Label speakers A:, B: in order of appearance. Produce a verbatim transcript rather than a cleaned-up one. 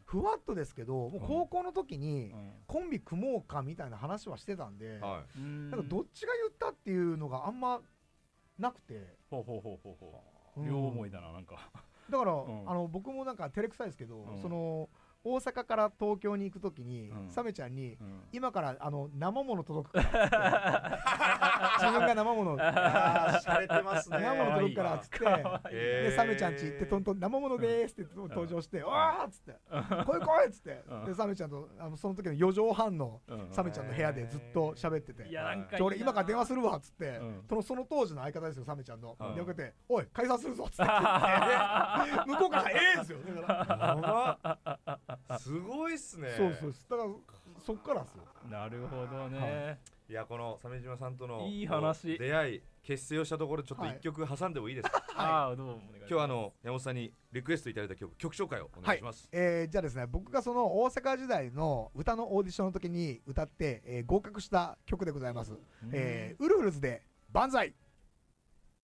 A: ふわっとですけど、もう高校の時にコンビ組もうかみたいな話はしてたんで、はい、なんかどっちが言ったっていうのがあんまなくて、
B: ほうほうほうほうほう、うん、両思いだな、なんか
A: だから、うん、あの僕もなんか照れくさいですけど、うん、その大阪から東京に行くときに、うん、サメちゃんに、うん、今からあの生物届くから自分が生物
C: あしゃれてますね、
A: 生物届くからっつってでサメちゃん家行ってトントン生物でーすって登場して、うん、わーっつって来い来いっつって、うん、でサメちゃんとあのその時のよじはん半のサメちゃんの部屋でずっと喋ってて、いやなんかいいな、俺今から電話するわっつって、うん、そのその当時の相方ですよ、サメちゃんの、うん、電話かけておい解散するぞっつって向こうからええんですよ、だ
C: からすごいっすね。
A: そうそう、だからそっからですよ。
B: なるほどね、はい、
C: いやこの鮫島さんとの
B: いい話
C: 出会い結成をしたところちょっと一曲挟んでもいいですか？
B: はい、あどうもお願いします。
C: 今日はあの山本さんにリクエストいただいた曲曲紹介をお願いします。
A: はい、えー、じゃあですね、僕がその大阪時代の歌のオーディションの時に歌って、えー、合格した曲でございます、えー、ウルフルズで万歳。